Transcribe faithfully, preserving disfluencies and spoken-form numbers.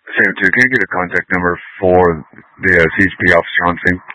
Sam two, can you get a contact number for the uh, C H P officer on scene?